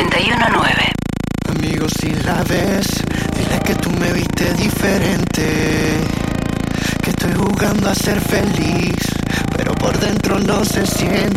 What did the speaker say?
919. Amigo, si la ves, dile que tú me viste diferente, que estoy jugando a ser feliz, pero por dentro no se siente.